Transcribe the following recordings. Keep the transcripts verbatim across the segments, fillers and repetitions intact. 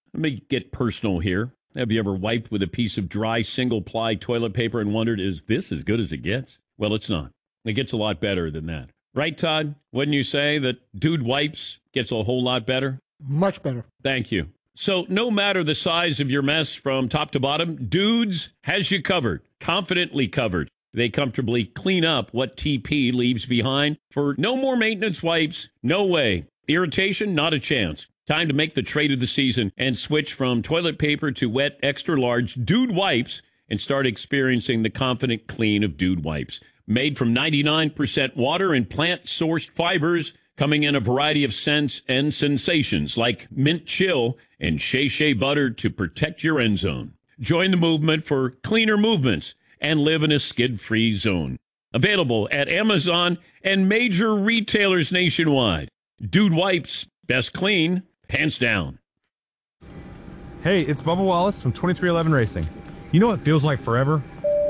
Let me get personal here. Have you ever wiped with a piece of dry single-ply toilet paper and wondered, is this as good as it gets? Well, it's not. It gets a lot better than that. Right, Todd? Wouldn't you say that Dude Wipes gets a whole lot better? Much better. Thank you. So no matter the size of your mess from top to bottom, Dudes has you covered, confidently covered. They comfortably clean up what T P leaves behind for no more maintenance wipes. No way. Irritation? Not a chance. Time to make the trade of the season and switch from toilet paper to wet, extra-large Dude Wipes and start experiencing the confident clean of Dude Wipes. Made from ninety-nine percent water and plant-sourced fibers, coming in a variety of scents and sensations like mint chill and Shea Shea butter to protect your end zone. Join the movement for cleaner movements and live in a skid-free zone. Available at Amazon and major retailers nationwide. Dude Wipes, best clean, hands down. Hey, it's Bubba Wallace from twenty-three eleven Racing. You know what feels like forever?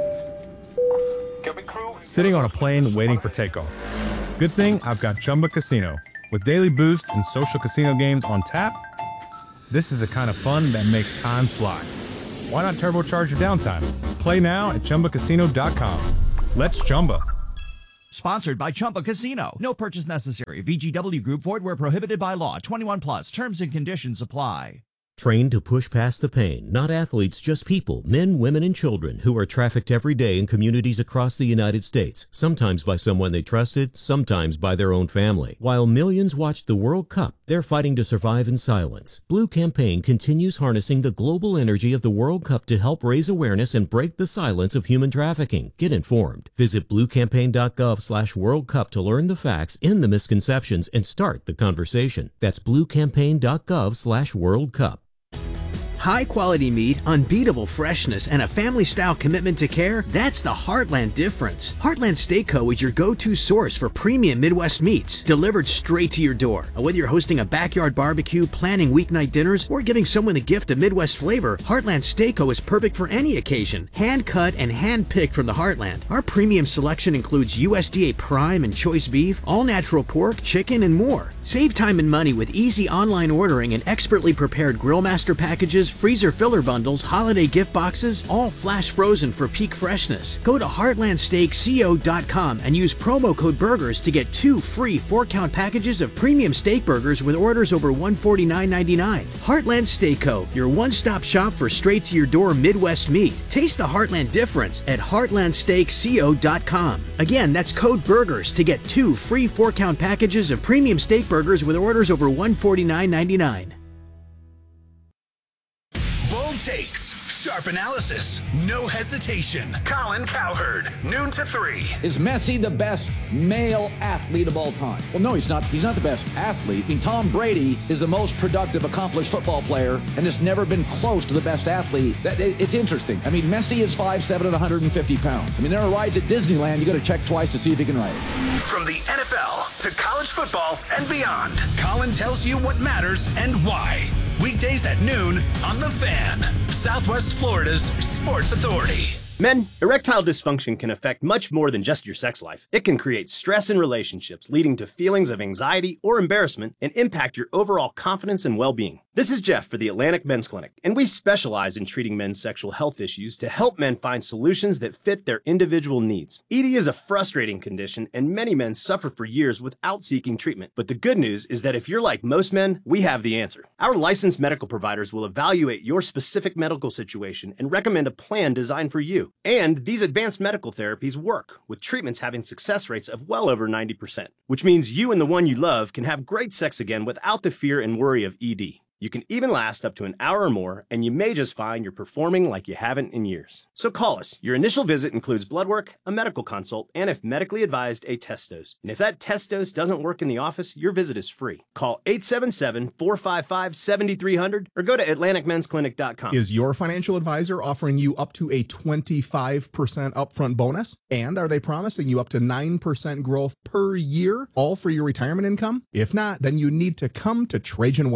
Sitting on a plane waiting for takeoff. Good thing I've got Chumba Casino. With daily boost and social casino games on tap, this is the kind of fun that makes time fly. Why not turbocharge your downtime? Play now at Chumba Casino dot com. Let's Chumba. Sponsored by Chumba Casino. No purchase necessary. V G W Group. Void where prohibited by law. twenty-one plus. Terms and conditions apply. Trained to push past the pain, not athletes, just people, men, women, and children who are trafficked every day in communities across the United States, sometimes by someone they trusted, sometimes by their own family. While millions watched the World Cup, they're fighting to survive in silence. Blue Campaign continues harnessing the global energy of the World Cup to help raise awareness and break the silence of human trafficking. Get informed. Visit blue campaign dot gov slash World Cup to learn the facts, end the misconceptions, and start the conversation. That's blue campaign dot gov slash World Cup. High-quality meat, unbeatable freshness, and a family-style commitment to care, that's the Heartland difference. Heartland Steak Co. is your go-to source for premium Midwest meats, delivered straight to your door. Whether you're hosting a backyard barbecue, planning weeknight dinners, or giving someone the gift of Midwest flavor, Heartland Steak Co. is perfect for any occasion. Hand-cut and hand-picked from the Heartland. Our premium selection includes U S D A prime and choice beef, all-natural pork, chicken, and more. Save time and money with easy online ordering and expertly prepared Grillmaster packages, freezer filler bundles, holiday gift boxes, all flash frozen for peak freshness. Go to heartland steak co dot com and use promo code BURGERS to get two free four-count packages of premium steak burgers with orders over one hundred forty-nine ninety-nine. Heartland Steak Co., your one-stop shop for straight-to-your-door Midwest meat. Taste the Heartland difference at heartland steak co dot com. Again, that's code BURGERS to get two free four-count packages of premium steak burgers with orders over one hundred forty-nine ninety-nine. Bold takes, sharp analysis, no hesitation. Colin Cowherd, noon to three. Is Messi the best male athlete of all time? Well, no, he's not. He's not the best athlete. I mean, Tom Brady is the most productive, accomplished football player, and has never been close to the best athlete. That it, it's interesting. I mean, Messi is five seven and one hundred fifty pounds. I mean, there are rides at Disneyland you got to check twice to see if he can ride it. From the N F L to college football and beyond, Colin tells you what matters and why. Weekdays at noon on The Fan, Southwest Florida's Sports Authority. Men, erectile dysfunction can affect much more than just your sex life. It can create stress in relationships, leading to feelings of anxiety or embarrassment, and impact your overall confidence and well-being. This is Jeff for the Atlantic Men's Clinic, and we specialize in treating men's sexual health issues to help men find solutions that fit their individual needs. E D is a frustrating condition, and many men suffer for years without seeking treatment. But the good news is that if you're like most men, we have the answer. Our licensed medical providers will evaluate your specific medical situation and recommend a plan designed for you. And these advanced medical therapies work, with treatments having success rates of well over ninety percent, which means you and the one you love can have great sex again without the fear and worry of E D. You can even last up to an hour or more, and you may just find you're performing like you haven't in years. So call us. Your initial visit includes blood work, a medical consult, and if medically advised, a test dose. And if that test dose doesn't work in the office, your visit is free. Call eight seven seven, four five five, seven three zero zero or go to atlantic men's clinic dot com. Is your financial advisor offering you up to a twenty-five percent upfront bonus? And are they promising you up to nine percent growth per year, all for your retirement income? If not, then you need to come to Trajan Wealth.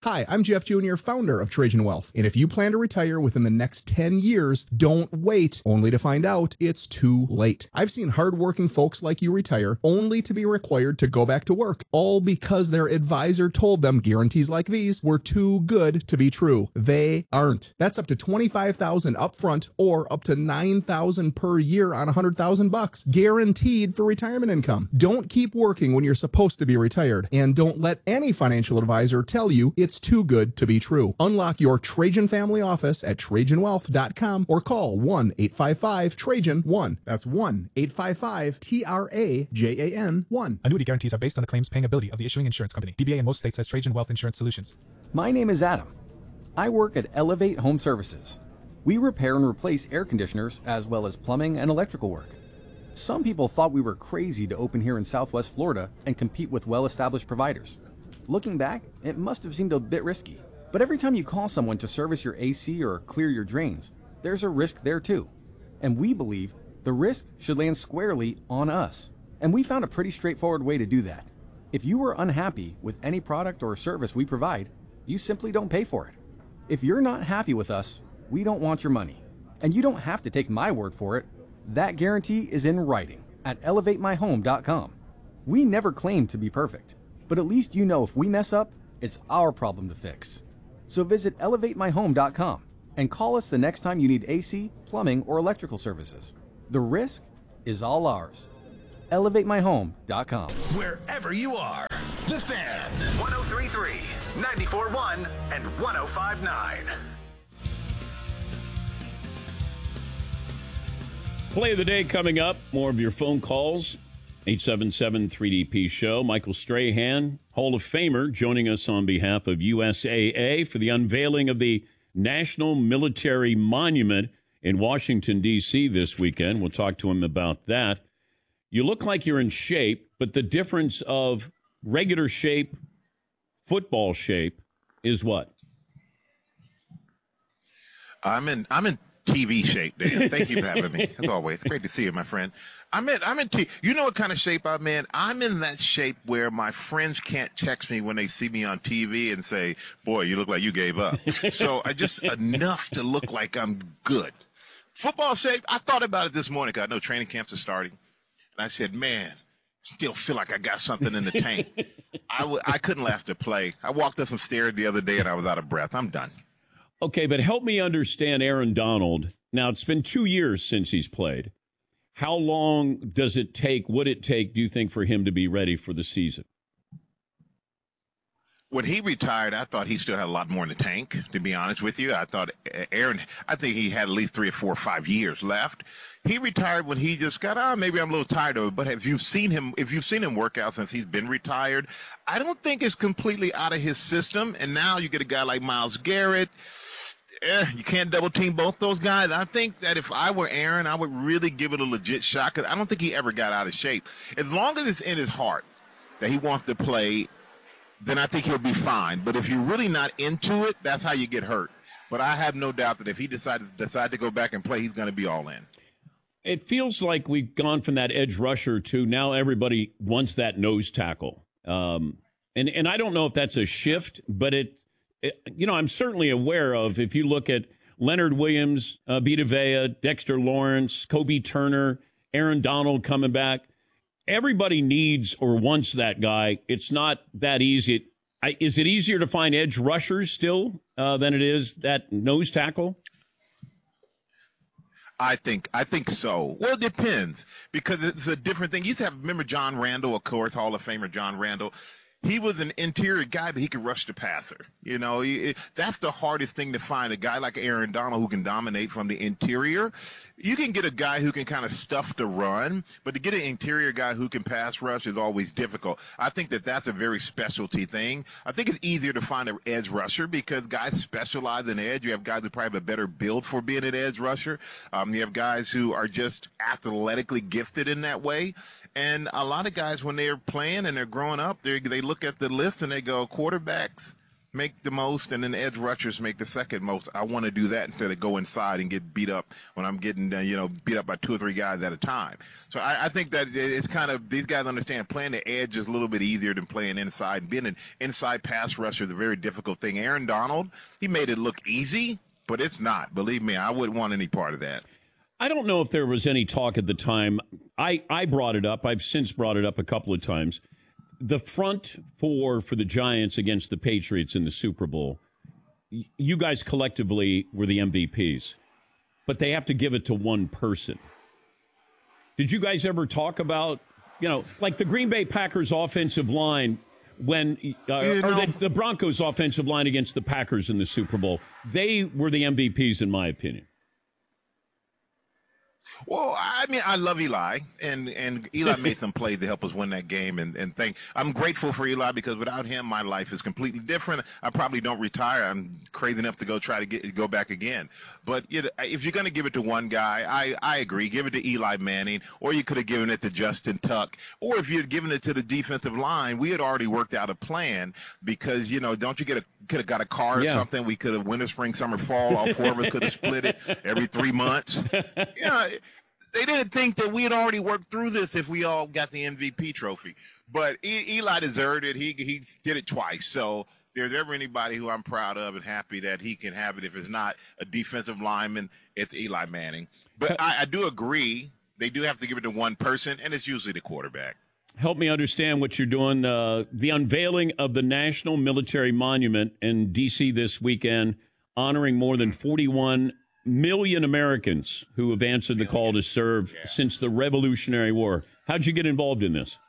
Hi, I'm Jeff Junior, founder of Trajan Wealth. And if you plan to retire within the next ten years, don't wait only to find out it's too late. I've seen hardworking folks like you retire only to be required to go back to work, all because their advisor told them guarantees like these were too good to be true. They aren't. That's up to twenty-five thousand dollars upfront or up to nine thousand dollars per year on one hundred thousand bucks, guaranteed for retirement income. Don't keep working when you're supposed to be retired, and don't let any financial advisor tell you it's It's too good to be true. Unlock your Trajan family office at Trajan Wealth dot com or call one eight five five Trajan one. That's one eight five five T R A J A N one. Annuity guarantees are based on the claims paying ability of the issuing insurance company. D B A in most states has Trajan Wealth Insurance Solutions. My name is Adam. I work at Elevate Home Services. We repair and replace air conditioners as well as plumbing and electrical work. Some people thought we were crazy to open here in Southwest Florida and compete with well-established providers. Looking back, it must have seemed a bit risky. But every time you call someone to service your A C or clear your drains, there's a risk there too. And we believe the risk should land squarely on us. And we found a pretty straightforward way to do that. If you are unhappy with any product or service we provide, you simply don't pay for it. If you're not happy with us, we don't want your money. And you don't have to take my word for it. That guarantee is in writing at elevate my home dot com. We never claim to be perfect, but at least you know if we mess up, it's our problem to fix. So visit elevate my home dot com and call us the next time you need A C, plumbing, or electrical services. The risk is all ours. elevate my home dot com. Wherever you are, The Fan, one oh three point three, ninety-four point one, and one oh five point nine. Play of the day coming up. More of your phone calls. eight seven seven three D P show. Michael Strahan, Hall of Famer, joining us on behalf of U S A A for the unveiling of the National Military Monument in Washington, D C this weekend. We'll talk to him about that. You look like you're in shape, but the difference of regular shape, football shape, is what? I'm in I'm in T V shape, Dan. Thank you for having me. As always, great to see you, my friend. I'm in, I'm in T. You know what kind of shape I'm in? I'm in that shape where my friends can't text me when they see me on T V and say, "Boy, you look like you gave up." So I just enough to look like I'm good. Football shape. I thought about it this morning because I know training camps are starting, and I said, "Man, still feel like I got something in the tank." I w- I couldn't last to play. I walked up some stairs the other day and I was out of breath. I'm done. Okay, but help me understand Aaron Donald. Now, it's been two years since he's played. How long does it take, would it take, do you think, for him to be ready for the season? When he retired, I thought he still had a lot more in the tank, to be honest with you. I thought Aaron, I think he had at least three or four or five years left. He retired when he just got, ah, oh, maybe I'm a little tired of it. But if you've seen him, if you've seen him work out since he's been retired, I don't think it's completely out of his system. And now you get a guy like Myles Garrett. Eh, you can't double team both those guys. I think that if I were Aaron, I would really give it a legit shot because I don't think he ever got out of shape. As long as it's in his heart that he wants to play, then I think he'll be fine. But if you're really not into it, that's how you get hurt. But I have no doubt that if he decides decide to go back and play, he's going to be all in. It feels like we've gone from that edge rusher to now everybody wants that nose tackle. Um, and, and I don't know if that's a shift, but it, it, you know, I'm certainly aware of, if you look at Leonard Williams, uh, Vita Vea, Dexter Lawrence, Kobe Turner, Aaron Donald coming back, everybody needs or wants that guy. It's not that easy. I, is it easier to find edge rushers still uh, than it is that nose tackle? I think I think so. Well, it depends because it's a different thing. You used to have, remember John Randall, of course, Hall of Famer John Randall. He was an interior guy, but he could rush the passer. You know, he, that's the hardest thing to find, a guy like Aaron Donald who can dominate from the interior. You can get a guy who can kind of stuff the run, but to get an interior guy who can pass rush is always difficult. I think that that's a very specialty thing. I think it's easier to find an edge rusher because guys specialize in edge. You have guys who probably have a better build for being an edge rusher. Um, you have guys who are just athletically gifted in that way. And a lot of guys, when they're playing and they're growing up, they they look at the list and they go, quarterbacks, make the most, and then edge rushers make the second most. I want to do that instead of go inside and get beat up when I'm getting, uh, you know, beat up by two or three guys at a time. So I, I think that it's kind of, these guys understand playing the edge is a little bit easier than playing inside. Being an inside pass rusher is a very difficult thing. Aaron Donald, he made it look easy, but it's not. Believe me, I wouldn't want any part of that. I don't know if there was any talk at the time. I, I brought it up. I've since brought it up a couple of times. The front four for the Giants against the Patriots in the Super Bowl, you guys collectively were the M V Ps, but they have to give it to one person. Did you guys ever talk about, you know, like the Green Bay Packers offensive line when, uh, or the, the Broncos offensive line against the Packers in the Super Bowl? They were the M V Ps, in my opinion. Well, I mean, I love Eli, and, and Eli made some plays to help us win that game, and, and thank, I'm grateful for Eli because without him, my life is completely different. I probably don't retire. I'm crazy enough to go try to get go back again. But you know, if you're going to give it to one guy, I, I agree. Give it to Eli Manning, or you could have given it to Justin Tuck, or if you'd given it to the defensive line, we had already worked out a plan because, you know, don't you get a could have got a car or yeah. something. We could have winter, spring, summer, fall. All four of us could have split it every three months. You know, they didn't think that we had already worked through this if we all got the M V P trophy. But e- Eli deserved it. He he did it twice. So if there's ever anybody who I'm proud of and happy that he can have it, if it's not a defensive lineman, it's Eli Manning. But I, I do agree. They do have to give it to one person, and it's usually the quarterback. Help me understand what you're doing. Uh, the unveiling of the National Military Monument in D C this weekend, honoring more than forty-one million Americans who have answered the call to serve yeah. since the Revolutionary War. How'd you get involved in this?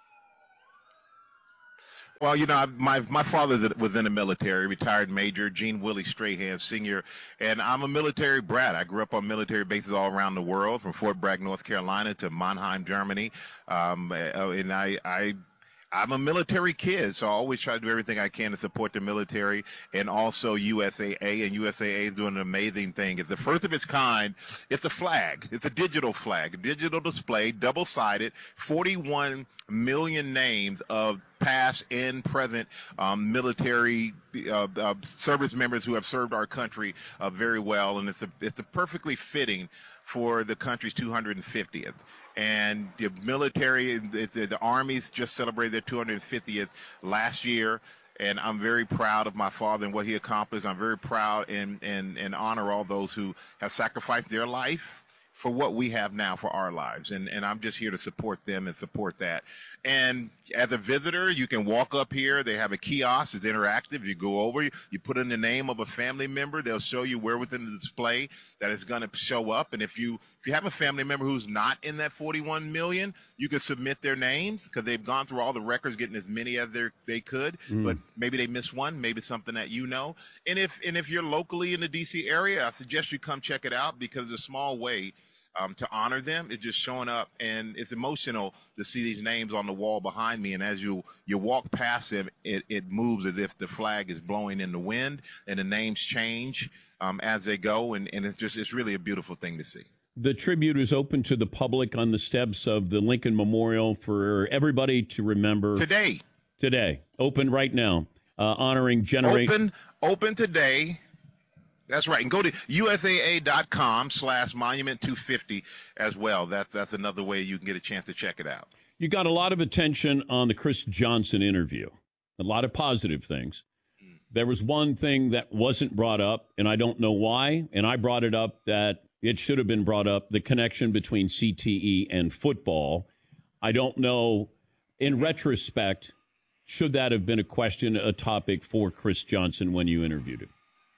Well, you know, my my father was in the military, retired Major Gene Willie Strahan Senior, and I'm a military brat. I grew up on military bases all around the world, from Fort Bragg, North Carolina, to Mannheim, Germany, um, and I, I I'm a military kid, so I always try to do everything I can to support the military, and also U S A A, and U S A A is doing an amazing thing. It's the first of its kind. It's a flag. It's a digital flag, a digital display, double-sided, forty-one million names of past and present um, military uh, uh, service members who have served our country uh, very well, and it's a, it's a perfectly fitting for the country's two hundred fiftieth. And the military, the, the Army's just celebrated their two hundred fiftieth last year, and I'm very proud of my father and what he accomplished. I'm very proud and, and, and honor all those who have sacrificed their life for what we have now for our lives. And, and I'm just here to support them and support that. And as a visitor, you can walk up here. They have a kiosk. It's interactive. You go over, you, you put in the name of a family member. They'll show you where within the display that is going to show up. And if you if you have a family member who's not in that forty-one million, you can submit their names because they've gone through all the records, getting as many as they could. Mm. But maybe they missed one. Maybe it's something that you know. And if and if you're locally in the D C area, I suggest you come check it out because it's a small way Um, to honor them. It's just showing up, and it's emotional to see these names on the wall behind me. And as you, you walk past them, it, it moves as if the flag is blowing in the wind, and the names change um, as they go. And, and it's just, it's really a beautiful thing to see. The tribute is open to the public on the steps of the Lincoln Memorial for everybody to remember. Today. Today. Open right now. Uh, honoring generation. Open, open today. That's right. And go to U S A A dot com slash monument two fifty as well. That's, that's another way you can get a chance to check it out. You got a lot of attention on the Chris Johnson interview, a lot of positive things. Mm. There was one thing that wasn't brought up, and I don't know why, and I brought it up that it should have been brought up, the connection between C T E and football. I don't know, in retrospect, should that have been a question, a topic for Chris Johnson when you interviewed him?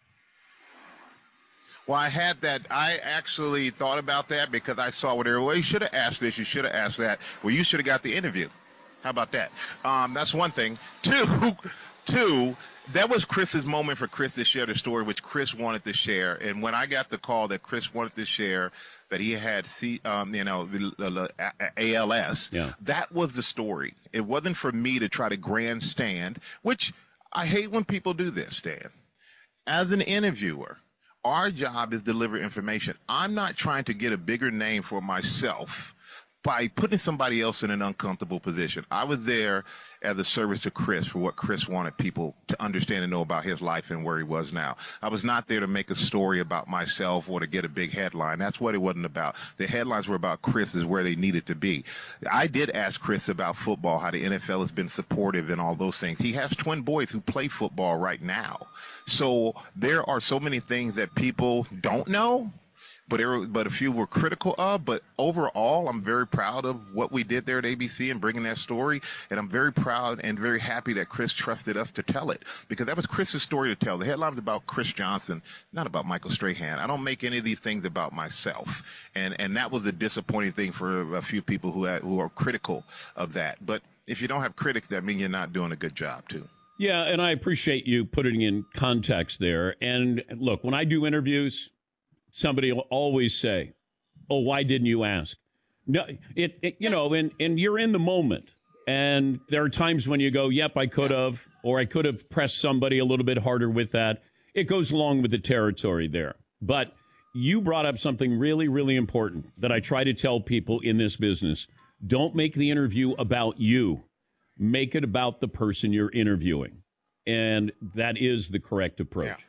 Well, I had that. I actually thought about that because I saw what everyone, well, you should have asked this, you should have asked that. Well, you should have got the interview. How about that? Um, that's one thing. Two, two, that was Chris's moment for Chris to share the story, which Chris wanted to share. And when I got the call that Chris wanted to share that he had, C, um, you know, A L S, yeah. That was the story. It wasn't for me to try to grandstand, which I hate when people do this, Dan. As an interviewer, our job is to deliver information. I'm not trying to get a bigger name for myself by putting somebody else in an uncomfortable position. I was there as a service to Chris for what Chris wanted people to understand and know about his life and where he was now. I was not there to make a story about myself or to get a big headline. That's what it wasn't about. The headlines were about Chris is where they needed to be. I did ask Chris about football, how the N F L has been supportive and all those things. He has twin boys who play football right now. So there are so many things that people don't know, but there, but a few were critical of. But overall, I'm very proud of what we did there at A B C and bringing that story. And I'm very proud and very happy that Chris trusted us to tell it, because that was Chris's story to tell. The headline was about Chris Johnson, not about Michael Strahan. I don't make any of these things about myself. And and that was a disappointing thing for a few people who had, who are critical of that. But if you don't have critics, that means you're not doing a good job, too. Yeah, and I appreciate you putting in context there. And look, when I do interviews, somebody will always say, "Oh, why didn't you ask?" No, it, it you know, and, and you're in the moment. And there are times when you go, "Yep, I could have," or "I could have pressed somebody a little bit harder with that." It goes along with the territory there. But you brought up something really, really important that I try to tell people in this business. Don't make the interview about you. Make it about the person you're interviewing. And that is the correct approach. Yeah.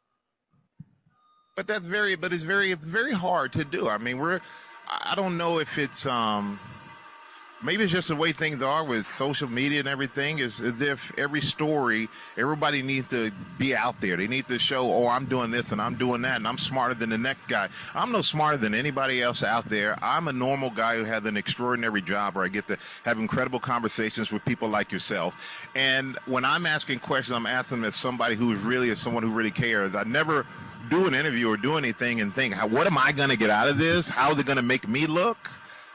But that's very, but it's very, very hard to do. I mean, we're, I don't know if it's, um, maybe it's just the way things are with social media and everything. It's as if every story, everybody needs to be out there. They need to show, oh, I'm doing this and I'm doing that and I'm smarter than the next guy. I'm no smarter than anybody else out there. I'm a normal guy who has an extraordinary job where I get to have incredible conversations with people like yourself. And when I'm asking questions, I'm asking them as somebody who is really, as someone who really cares. I never do an interview or do anything and think, what am I going to get out of this? How is it going to make me look?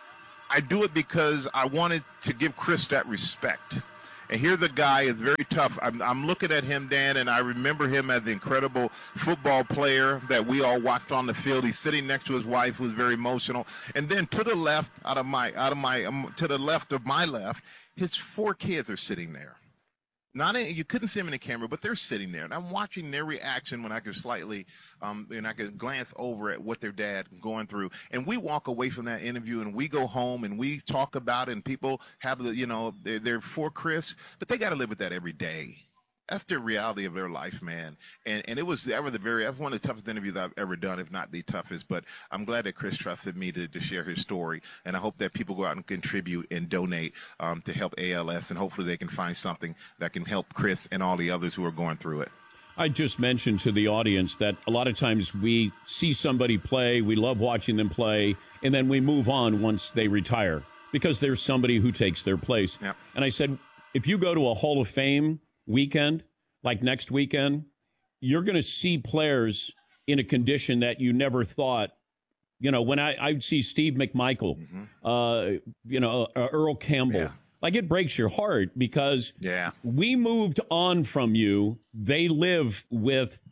I do it because I wanted to give Chris that respect. And here's a guy who's very tough. I'm, I'm looking at him, Dan, and I remember him as the incredible football player that we all watched on the field. He's sitting next to his wife, who's very emotional. And then to the left, out of my, out of my, um, to the left of my left, his four kids are sitting there. Not in, you couldn't see them in the camera, but they're sitting there, and I'm watching their reaction when I could slightly, um, and I could glance over at what their dad going through. And we walk away from that interview, and we go home, and we talk about it, and people have the, you know, they're, they're for Chris, but they got to live with that every day. That's the reality of their life, man. And and it was ever the very, that's one of the toughest interviews I've ever done, if not the toughest. But I'm glad that Chris trusted me to, to share his story. And I hope that people go out and contribute and donate um, to help A L S. And hopefully they can find something that can help Chris and all the others who are going through it. I just mentioned to the audience that a lot of times we see somebody play, we love watching them play, and then we move on once they retire because there's somebody who takes their place. Yep. And I said, if you go to a Hall of Fame weekend, like next weekend, you're going to see players in a condition that you never thought. You know, when I, I would see Steve McMichael, mm-hmm. uh, you know, uh, Earl Campbell, yeah. like it breaks your heart because yeah. we moved on from you. They live with,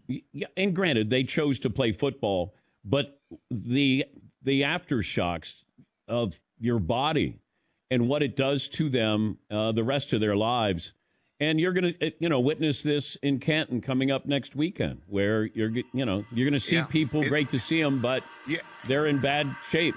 and granted, they chose to play football, but the the aftershocks of your body and what it does to them uh, the rest of their lives. And you're going to, you know, witness this in Canton coming up next weekend, where you're, you know, you're going to see yeah. people. It, great to see them, but yeah. they're in bad shape.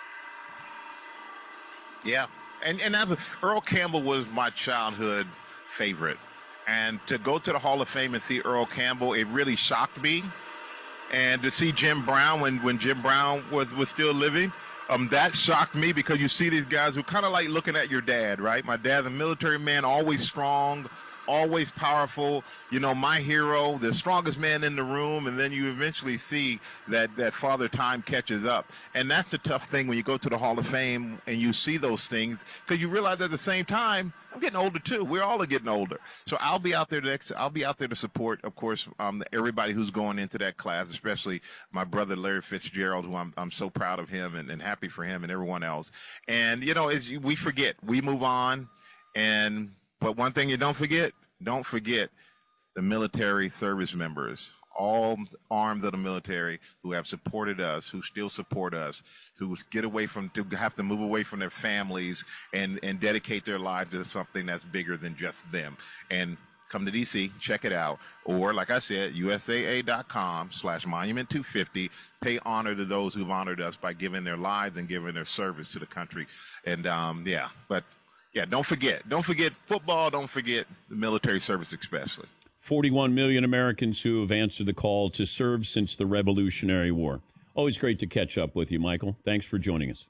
Yeah, and and as a, Earl Campbell was my childhood favorite, and to go to the Hall of Fame and see Earl Campbell, it really shocked me. And to see Jim Brown when when Jim Brown was was still living. Um, that shocked me because you see these guys who kind of like looking at your dad, right? My dad's a military man, always strong, always powerful. You know, my hero, the strongest man in the room. And then you eventually see that, that Father Time catches up. And that's the tough thing when you go to the Hall of Fame and you see those things, because you realize at the same time, I'm getting older too. We're all getting older. So I'll be out there next. I'll be out there to support, of course, um, everybody who's going into that class, especially my brother Larry Fitzgerald, who I'm I'm so proud of him and, and happy for him and everyone else. And you know, as we forget, we move on. And but one thing you don't forget, don't forget the military service members. All arms of the military who have supported us, who still support us, who get away from, to have to move away from their families and, and dedicate their lives to something that's bigger than just them. And come to D C, check it out. Or, like I said, U S A A dot com slash monument two fifty. Pay honor to those who've honored us by giving their lives and giving their service to the country. And, um, yeah, but, yeah, don't forget. Don't forget football. Don't forget the military service especially. forty-one million Americans who have answered the call to serve since the Revolutionary War. Always great to catch up with you, Michael. Thanks for joining us.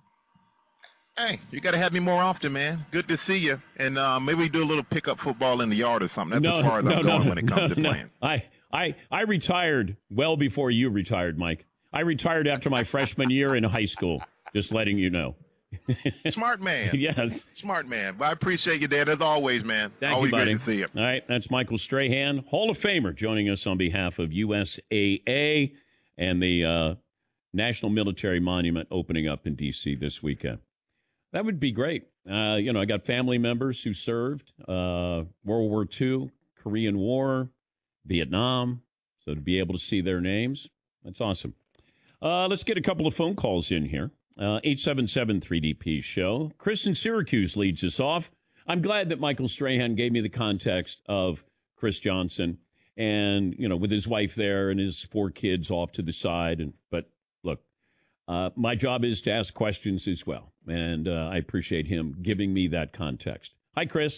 Hey, you got to have me more often, man. Good to see you. And uh, maybe we do a little pickup football in the yard or something. That's no, as far as no, I'm no, going no, when it comes no, to no. playing. I, I, I retired well before you retired, Mike. I retired after my freshman year in high school, just letting you know. Smart man. Yes. Smart man. But I appreciate you, Dan, as always, man. Thank always you, buddy. great to see you. All right, that's Michael Strahan, Hall of Famer, joining us on behalf of U S A A and the uh, National Military Monument opening up in D C this weekend. That would be great. Uh, you know, I got family members who served uh, World War Two, Korean War, Vietnam. So to be able to see their names, that's awesome. Uh, let's get a couple of phone calls in here. Uh, eight seven seven three D P show. Chris in Syracuse leads us off. I'm glad that Michael Strahan gave me the context of Chris Johnson and, you know, with his wife there and his four kids off to the side. And But look, uh, my job is to ask questions as well. And uh, I appreciate him giving me that context. Hi, Chris.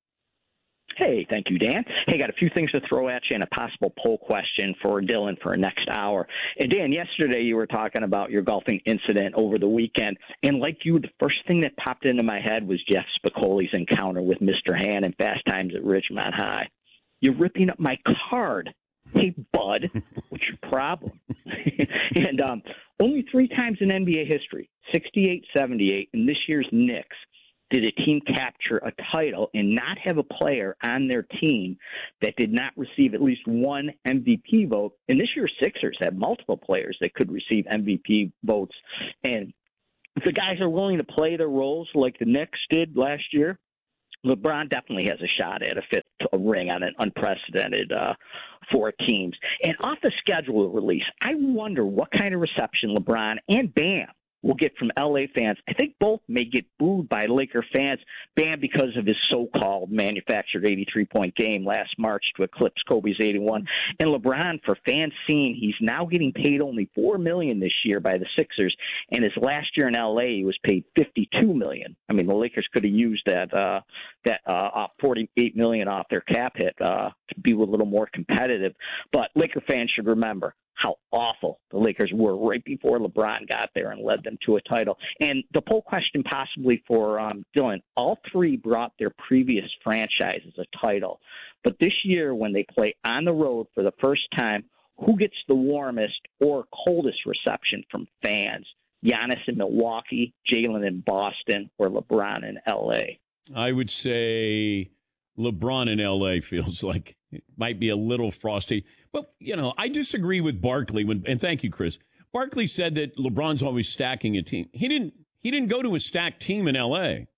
Hey, thank you, Dan. Hey, got a few things to throw at you and a possible poll question for Dylan for next hour. And Dan, yesterday you were talking about your golfing incident over the weekend. And like you, the first thing that popped into my head was Jeff Spicoli's encounter with Mister Han in Fast Times at Ridgemont High. You're ripping up my card. Hey, bud, what's your problem? and um, only three times in N B A history, sixty-eight, seventy-eight, and this year's Knicks, did a team capture a title and not have a player on their team that did not receive at least one M V P vote. And this year's Sixers had multiple players that could receive M V P votes. And if the guys are willing to play their roles like the Knicks did last year, LeBron definitely has a shot at a fifth ring on an unprecedented uh, four teams. And off the schedule release, I wonder what kind of reception LeBron and Bam will get from L A fans. I think both may get booed by Laker fans, Bam because of his so-called manufactured eighty-three point game last March to eclipse Kobe's eighty-one, and LeBron for fans seeing he's now getting paid only four million dollars this year by the Sixers, and his last year in L A he was paid fifty-two million dollars. I mean, the Lakers could have used that uh, that uh, forty-eight million dollars off their cap hit uh, to be a little more competitive. But Laker fans should remember how awful the Lakers were right before LeBron got there and led them to a title. And the poll question possibly for um, Dylan, all three brought their previous franchises a title. But this year when they play on the road for the first time, who gets the warmest or coldest reception from fans? Giannis in Milwaukee, Jalen in Boston, or LeBron in L A? I would say LeBron in L A feels like it might be a little frosty. But, you know, I disagree with Barkley. When, and thank you, Chris. Barkley said that LeBron's always stacking a team. He didn't, he didn't go to a stacked team in L A.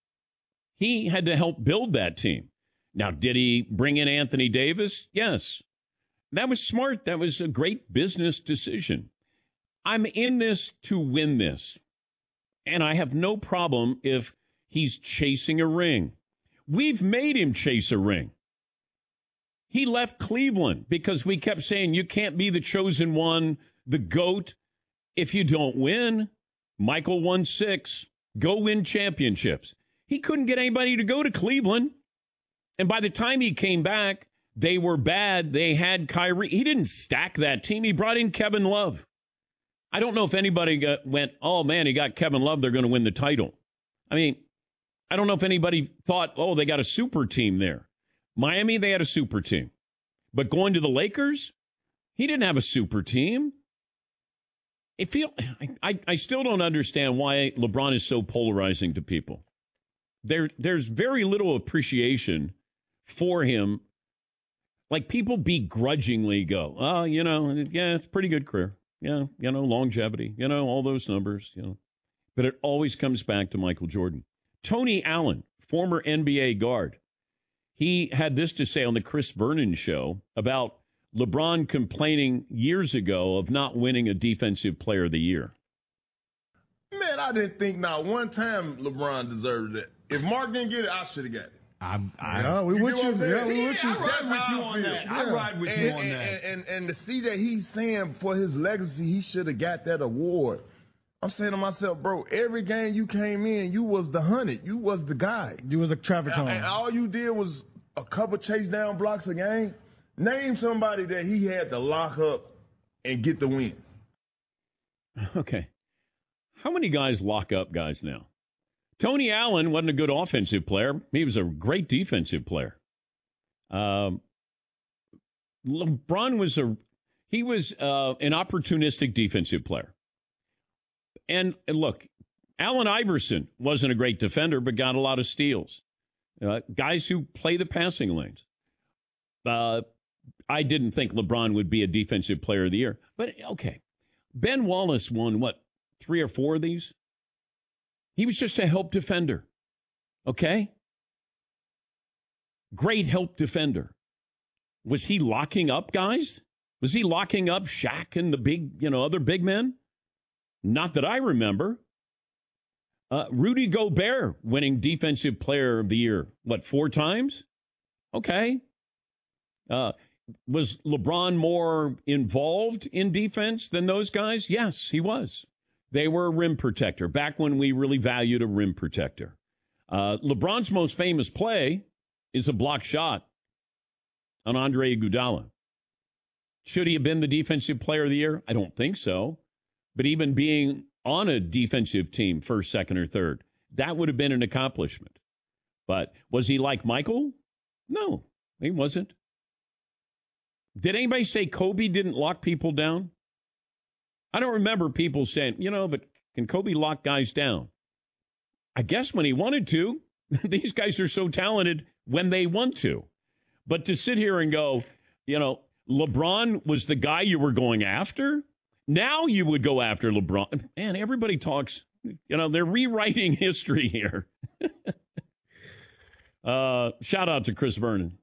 He had to help build that team. Now, did he bring in Anthony Davis? Yes. That was smart. That was a great business decision. I'm in this to win this. And I have no problem if he's chasing a ring. We've made him chase a ring. He left Cleveland because we kept saying you can't be the chosen one, the GOAT, if you don't win. Michael won six. Go win championships. He couldn't get anybody to go to Cleveland. And by the time he came back, they were bad. They had Kyrie. He didn't stack that team. He brought in Kevin Love. I don't know if anybody got, went, oh, man, he got Kevin Love. They're going to win the title. I mean, I don't know if anybody thought, oh, they got a super team there. Miami, they had a super team. But going to the Lakers, he didn't have a super team. It feel I, I still don't understand why LeBron is so polarizing to people. There, there's very little appreciation for him. Like, people begrudgingly go, oh, you know, yeah, it's a pretty good career. Yeah, you know, longevity, you know, all those numbers, you know. But it always comes back to Michael Jordan. Tony Allen, former N B A guard, he had this to say on the Chris Vernon show about LeBron complaining years ago of not winning a Defensive Player of the Year. Man, I didn't think not one time LeBron deserved that. If Mark didn't get it, I should have got it. I'm, I, yeah, we you with you. Yeah, we with you. I ride That's with how you I on feel. that. I Yeah. ride with and, you on and, that. And, and, and to see that he's saying for his legacy, he should have got that award. I'm saying to myself, bro, every game you came in, you was the hunted. You was the guy. You was a traffic cone. And, and all you did was a couple chase down blocks a game. Name somebody that he had to lock up and get the win. Okay. How many guys lock up guys now? Tony Allen wasn't a good offensive player. He was a great defensive player. Um, LeBron was a he was uh, an opportunistic defensive player. And, and look, Allen Iverson wasn't a great defender, but got a lot of steals. Uh, guys who play the passing lanes. Uh, I didn't think LeBron would be a defensive player of the year. But, okay, Ben Wallace won, what, three or four of these? He was just a help defender, okay? Great help defender. Was he locking up guys? Was he locking up Shaq and the big, you know, other big men? Not that I remember. Uh, Rudy Gobert winning Defensive Player of the Year, what, four times? Okay. Uh, was LeBron more involved in defense than those guys? Yes, he was. They were a rim protector, back when we really valued a rim protector. Uh, LeBron's most famous play is a block shot on Andre Iguodala. Should he have been the Defensive Player of the Year? I don't think so. But even being on a defensive team, first, second, or third, that would have been an accomplishment. But was he like Michael? No, he wasn't. Did anybody say Kobe didn't lock people down? I don't remember people saying, you know, but can Kobe lock guys down? I guess when he wanted to. These guys are so talented when they want to. But to sit here and go, you know, LeBron was the guy you were going after? Now you would go after LeBron. Man, everybody talks, you know, they're rewriting history here. uh, shout out to Chris Vernon.